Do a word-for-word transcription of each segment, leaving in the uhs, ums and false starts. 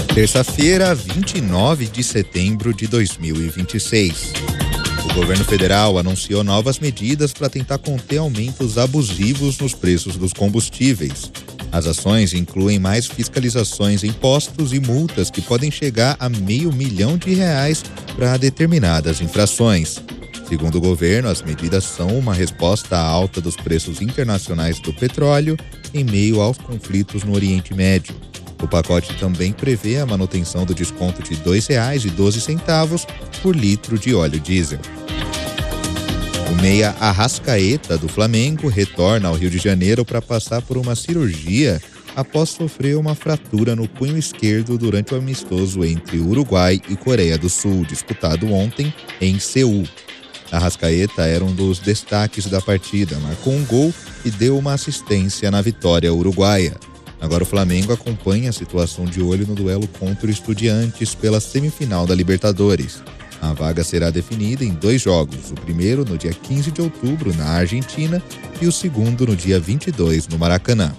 Terça-feira, vinte e nove de setembro de dois mil e vinte e seis. O governo federal anunciou novas medidas para tentar conter aumentos abusivos nos preços dos combustíveis. As ações incluem mais fiscalizações, impostos e multas que podem chegar a meio milhão de reais para determinadas infrações. Segundo o governo, as medidas são uma resposta à alta dos preços internacionais do petróleo em meio aos conflitos no Oriente Médio. O pacote também prevê a manutenção do desconto de dois reais e doze centavos por litro de óleo diesel. O meia Arrascaeta, do Flamengo, retorna ao Rio de Janeiro para passar por uma cirurgia após sofrer uma fratura no punho esquerdo durante o amistoso entre Uruguai e Coreia do Sul, disputado ontem em Seul. Arrascaeta era um dos destaques da partida, marcou um gol e deu uma assistência na vitória uruguaia. Agora o Flamengo acompanha a situação de olho no duelo contra o Estudiantes pela semifinal da Libertadores. A vaga será definida em dois jogos, o primeiro no dia quinze de outubro na Argentina e o segundo no dia vinte e dois no Maracanã.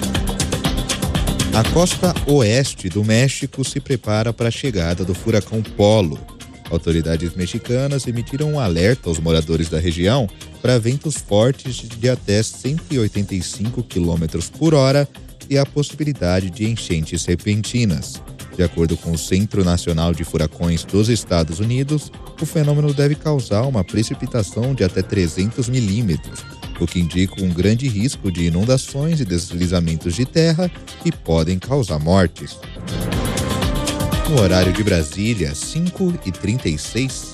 A costa oeste do México se prepara para a chegada do furacão Polo. Autoridades mexicanas emitiram um alerta aos moradores da região para ventos fortes de até cento e oitenta e cinco quilômetros por hora e a possibilidade de enchentes repentinas. De acordo com o Centro Nacional de Furacões dos Estados Unidos, o fenômeno deve causar uma precipitação de até trezentos milímetros, o que indica um grande risco de inundações e deslizamentos de terra que podem causar mortes. No horário de Brasília, cinco e trinta e seis.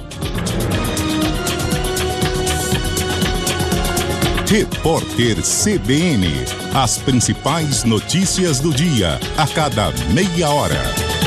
Repórter C B N. As principais notícias do dia, a cada meia hora.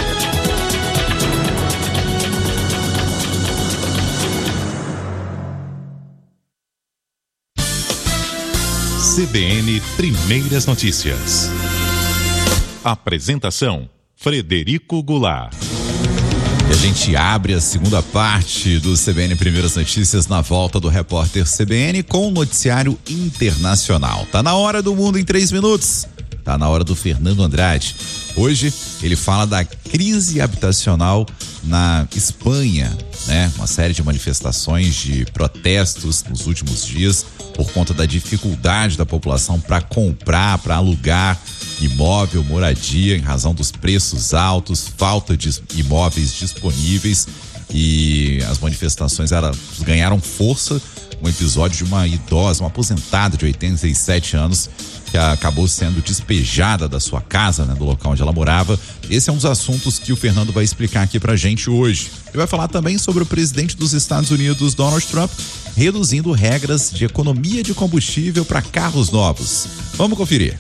C B N Primeiras Notícias. Apresentação: Frederico Goulart. E a gente abre a segunda parte do C B N Primeiras Notícias na volta do repórter C B N com o noticiário internacional. Tá na hora do Mundo em três minutos. Tá na hora do Fernando Andrade. Hoje ele fala da crise habitacional na Espanha, né? Uma série de manifestações, de protestos nos últimos dias por conta da dificuldade da população para comprar, para alugar imóvel, moradia, em razão dos preços altos, falta de imóveis disponíveis, e as manifestações eram, ganharam força. Um episódio de uma idosa, uma aposentada de oitenta e sete anos, que acabou sendo despejada da sua casa, né, do local onde ela morava. Esse é um dos assuntos que o Fernando vai explicar aqui pra gente hoje. Ele vai falar também sobre o presidente dos Estados Unidos, Donald Trump, reduzindo regras de economia de combustível para carros novos. Vamos conferir.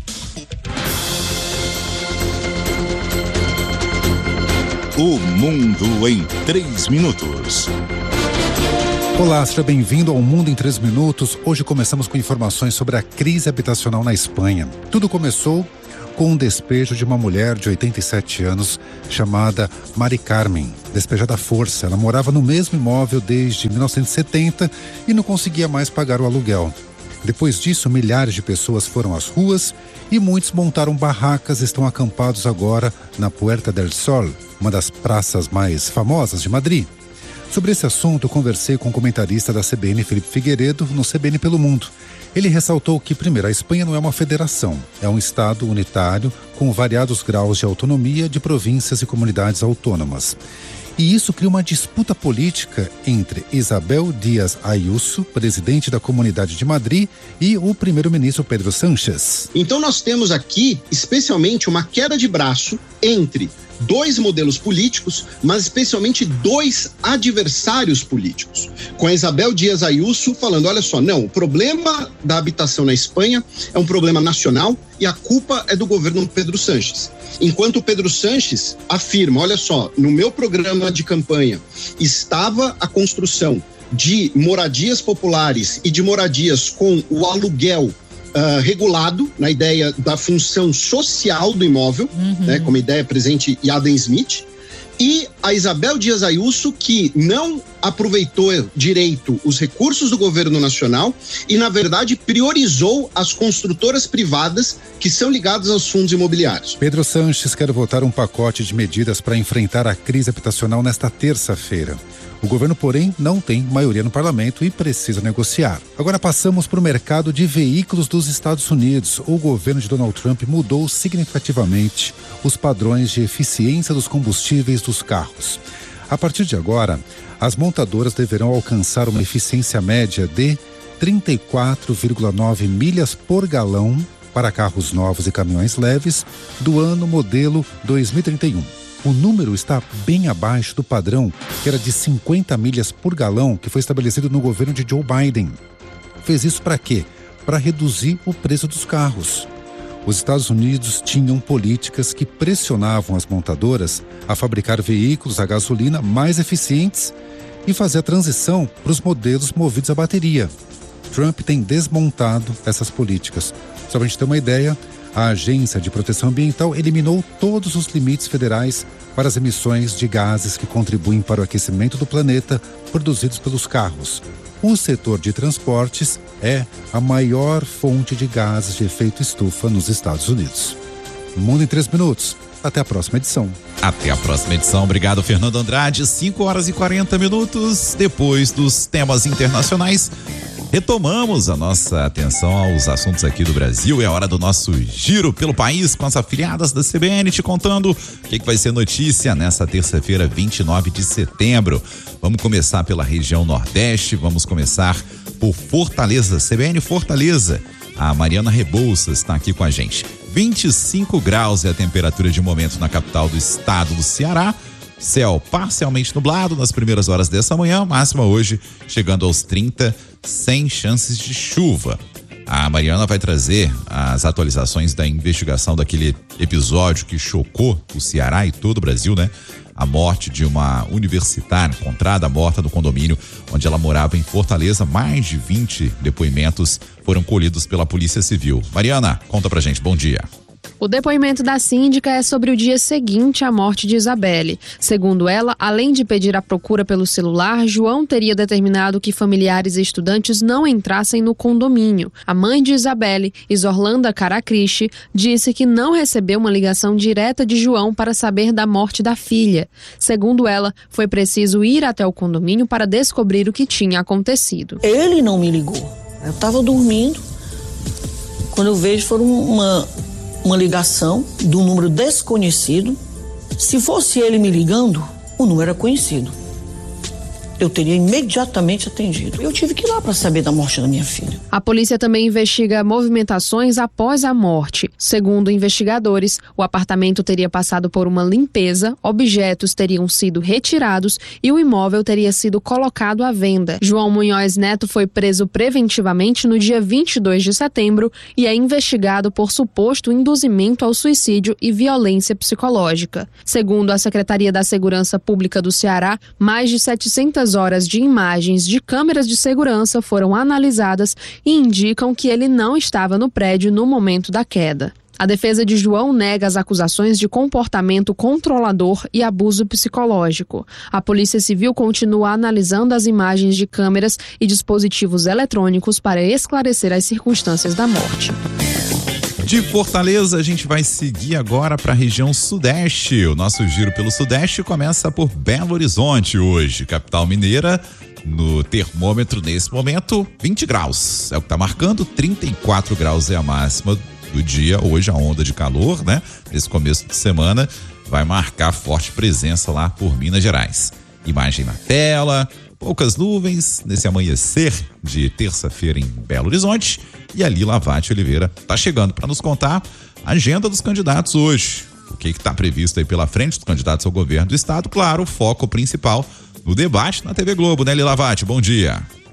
O Mundo em três minutos. Olá, seja bem-vindo ao Mundo em três minutos. Hoje começamos com informações sobre a crise habitacional na Espanha. Tudo começou com um despejo de uma mulher de oitenta e sete anos chamada Mari Carmen, despejada à força. Ela morava no mesmo imóvel desde mil novecentos e setenta e não conseguia mais pagar o aluguel. Depois disso, milhares de pessoas foram às ruas e muitos montaram barracas e estão acampados agora na Puerta del Sol, uma das praças mais famosas de Madrid. Sobre esse assunto, eu conversei com o comentarista da C B N, Felipe Figueiredo, no C B N pelo Mundo. Ele ressaltou que, primeiro, a Espanha não é uma federação, é um estado unitário com variados graus de autonomia de províncias e comunidades autônomas. E isso cria uma disputa política entre Isabel Díaz Ayuso, presidente da Comunidade de Madrid, e o primeiro-ministro Pedro Sánchez. Então nós temos aqui, especialmente, uma queda de braço entre dois modelos políticos, mas especialmente dois adversários políticos. Com a Isabel Díaz Ayuso falando, olha só, não, o problema da habitação na Espanha é um problema nacional e a culpa é do governo Pedro Sánchez. Enquanto o Pedro Sánchez afirma, olha só, no meu programa de campanha estava a construção de moradias populares e de moradias com o aluguel Uh, regulado, na ideia da função social do imóvel, uhum. né, como ideia presente em Adam Smith, e a Isabel Dias Ayuso, que não aproveitou direito os recursos do governo nacional e, na verdade, priorizou as construtoras privadas que são ligadas aos fundos imobiliários. Pedro Sanches quer votar um pacote de medidas para enfrentar a crise habitacional nesta terça-feira. O governo, porém, não tem maioria no parlamento e precisa negociar. Agora passamos para o mercado de veículos dos Estados Unidos. O governo de Donald Trump mudou significativamente os padrões de eficiência dos combustíveis dos carros. A partir de agora, as montadoras deverão alcançar uma eficiência média de trinta e quatro vírgula nove milhas por galão para carros novos e caminhões leves do ano modelo dois mil e trinta e um. O número está bem abaixo do padrão, que era de cinquenta milhas por galão, que foi estabelecido no governo de Joe Biden. Fez isso para quê? Para reduzir o preço dos carros. Os Estados Unidos tinham políticas que pressionavam as montadoras a fabricar veículos a gasolina mais eficientes e fazer a transição para os modelos movidos a bateria. Trump tem desmontado essas políticas. Só para a gente ter uma ideia, a Agência de Proteção Ambiental eliminou todos os limites federais para as emissões de gases que contribuem para o aquecimento do planeta produzidos pelos carros. O setor de transportes é a maior fonte de gases de efeito estufa nos Estados Unidos. Mundo em três minutos. Até a próxima edição. Até a próxima edição. Obrigado, Fernando Andrade. cinco horas e quarenta minutos. Depois dos temas internacionais, retomamos a nossa atenção aos assuntos aqui do Brasil. É a hora do nosso giro pelo país com as afiliadas da C B N, te contando o que, que vai ser notícia nessa terça-feira, vinte e nove de setembro. Vamos começar pela região Nordeste, vamos começar por Fortaleza, C B N Fortaleza. A Mariana Rebouças está aqui com a gente. vinte e cinco graus é a temperatura de momento na capital do estado do Ceará. Céu parcialmente nublado nas primeiras horas dessa manhã, máxima hoje chegando aos trinta, sem chances de chuva. A Mariana vai trazer as atualizações da investigação daquele episódio que chocou o Ceará e todo o Brasil, né? A morte de uma universitária encontrada morta no condomínio onde ela morava em Fortaleza. Mais de vinte depoimentos foram colhidos pela Polícia Civil. Mariana, conta pra gente, bom dia. O depoimento da síndica é sobre o dia seguinte à morte de Isabelle. Segundo ela, além de pedir a procura pelo celular, João teria determinado que familiares e estudantes não entrassem no condomínio. A mãe de Isabelle, Isorlanda Caracristi, disse que não recebeu uma ligação direta de João para saber da morte da filha. Segundo ela, foi preciso ir até o condomínio para descobrir o que tinha acontecido. Ele não me ligou. Eu estava dormindo. Quando eu vejo, foi uma... uma ligação de um número desconhecido. Se fosse ele me ligando, o número era conhecido. Eu teria imediatamente atendido. Eu tive que ir lá para saber da morte da minha filha. A polícia também investiga movimentações após a morte. Segundo investigadores, o apartamento teria passado por uma limpeza, objetos teriam sido retirados e o imóvel teria sido colocado à venda. João Munhoz Neto foi preso preventivamente no dia vinte e dois de setembro e é investigado por suposto induzimento ao suicídio e violência psicológica. Segundo a Secretaria da Segurança Pública do Ceará, mais de setecentas horas de imagens de câmeras de segurança foram analisadas e indicam que ele não estava no prédio no momento da queda. A defesa de João nega as acusações de comportamento controlador e abuso psicológico. A Polícia Civil continua analisando as imagens de câmeras e dispositivos eletrônicos para esclarecer as circunstâncias da morte. De Fortaleza, a gente vai seguir agora para a região Sudeste. O nosso giro pelo Sudeste começa por Belo Horizonte hoje. Capital mineira, no termômetro nesse momento, vinte graus. É o que está marcando, trinta e quatro graus é a máxima do dia. Hoje a onda de calor, né? Nesse começo de semana, vai marcar forte presença lá por Minas Gerais. Imagem na tela, poucas nuvens nesse amanhecer de terça-feira em Belo Horizonte. E ali Lavate Oliveira está chegando para nos contar a agenda dos candidatos hoje. O que está previsto aí pela frente dos candidatos ao governo do estado? Claro, o foco principal no debate na T V Globo, né, Lavate? Bom dia.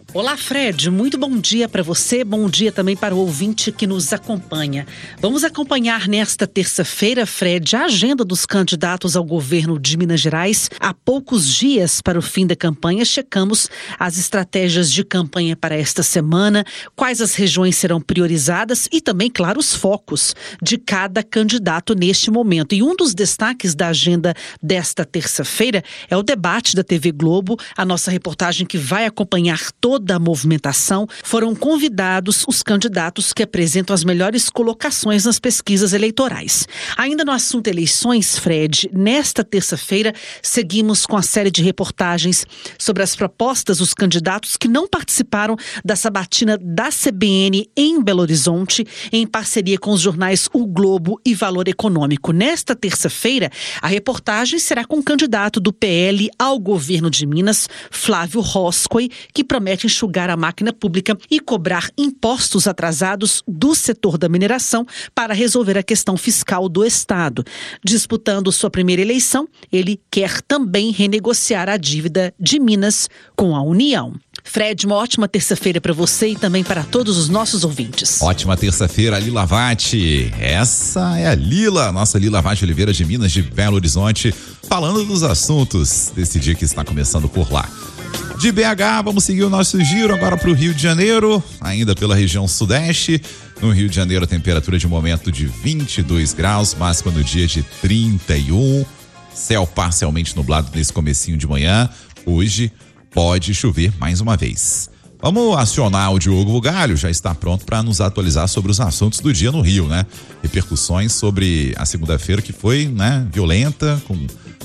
Olá, Fred, muito bom dia para você, bom dia também para o ouvinte que nos acompanha. Vamos acompanhar nesta terça-feira, Fred, a agenda dos candidatos ao governo de Minas Gerais. Há poucos dias para o fim da campanha, checamos as estratégias de campanha para esta semana, quais as regiões serão priorizadas e também, claro, os focos de cada candidato neste momento. E um dos destaques da agenda desta terça-feira é o debate da T V Globo, a nossa reportagem que vai acompanhar toda da movimentação. Foram convidados os candidatos que apresentam as melhores colocações nas pesquisas eleitorais. Ainda no assunto eleições, Fred, nesta terça-feira seguimos com a série de reportagens sobre as propostas dos candidatos que não participaram da sabatina da C B N em Belo Horizonte, em parceria com os jornais O Globo e Valor Econômico. Nesta terça-feira, a reportagem será com o candidato do P L ao governo de Minas, Flávio Roscoe, que promete enxugar a máquina pública e cobrar impostos atrasados do setor da mineração para resolver a questão fiscal do Estado. Disputando sua primeira eleição, ele quer também renegociar a dívida de Minas com a União. Fred, uma ótima terça-feira para você e também para todos os nossos ouvintes. Ótima terça-feira, Lila Vatti. Essa é a Lila, nossa Lila Vatti Oliveira de Minas, de Belo Horizonte, falando dos assuntos desse dia que está começando por lá. De B H, vamos seguir o nosso giro agora para o Rio de Janeiro, ainda pela região sudeste. No Rio de Janeiro, a temperatura de momento de vinte e dois graus, máxima no dia de trinta e um. Céu parcialmente nublado nesse comecinho de manhã. Hoje pode chover mais uma vez. Vamos acionar o Diogo Bugalho, já está pronto para nos atualizar sobre os assuntos do dia no Rio, né? Repercussões sobre a segunda-feira que foi, né, violenta, com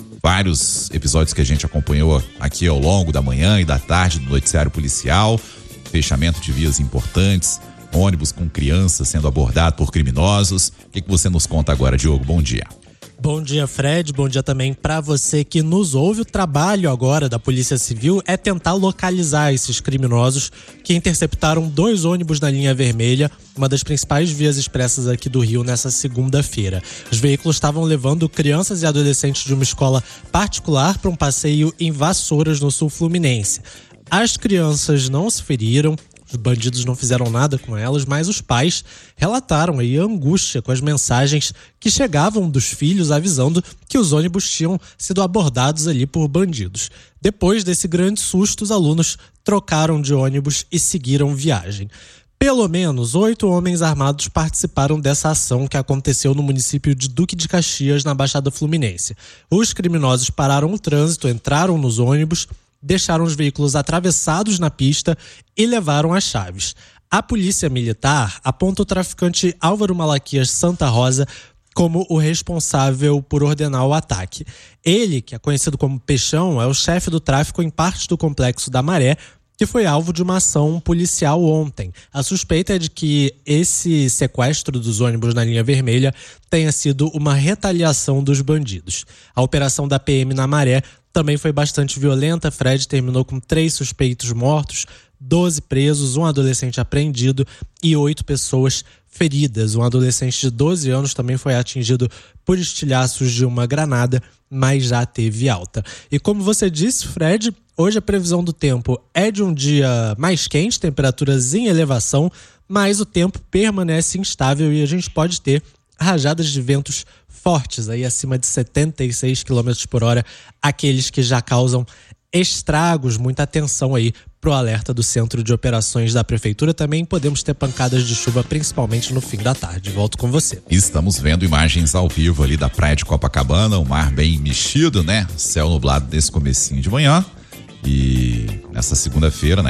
vários episódios que a gente acompanhou aqui ao longo da manhã e da tarde do noticiário policial, fechamento de vias importantes, ônibus com crianças sendo abordado por criminosos. O que, que você nos conta agora, Diogo? Bom dia. Bom dia, Fred. Bom dia também para você que nos ouve. O trabalho agora da Polícia Civil é tentar localizar esses criminosos que interceptaram dois ônibus na linha vermelha, uma das principais vias expressas aqui do Rio, nessa segunda-feira. Os veículos estavam levando crianças e adolescentes de uma escola particular para um passeio em Vassouras, no sul fluminense. As crianças não se feriram, os bandidos não fizeram nada com elas, mas os pais relataram aí a angústia com as mensagens que chegavam dos filhos avisando que os ônibus tinham sido abordados ali por bandidos. Depois desse grande susto, os alunos trocaram de ônibus e seguiram viagem. Pelo menos oito homens armados participaram dessa ação que aconteceu no município de Duque de Caxias, na Baixada Fluminense. Os criminosos pararam o trânsito, entraram nos ônibus, deixaram os veículos atravessados na pista e levaram as chaves. A polícia militar aponta o traficante Álvaro Malaquias Santa Rosa como o responsável por ordenar o ataque. Ele, que é conhecido como Peixão, é o chefe do tráfico em parte do Complexo da Maré, que foi alvo de uma ação policial ontem. A suspeita é de que esse sequestro dos ônibus na linha vermelha tenha sido uma retaliação dos bandidos. A operação da P M na Maré também foi bastante violenta. Fred terminou com três suspeitos mortos, doze presos, um adolescente apreendido e oito pessoas feridas. Um adolescente de doze anos também foi atingido por estilhaços de uma granada, mas já teve alta. E como você disse, Fred, hoje a previsão do tempo é de um dia mais quente, temperaturas em elevação, mas o tempo permanece instável e a gente pode ter rajadas de ventos fortes, aí acima de setenta e seis quilômetros por hora, aqueles que já causam estragos. Muita atenção aí pro alerta do Centro de Operações da Prefeitura. Também podemos ter pancadas de chuva, principalmente no fim da tarde. Volto com você. Estamos vendo imagens ao vivo ali da praia de Copacabana, o mar bem mexido, né? Céu nublado nesse comecinho de manhã. E nessa segunda-feira, né?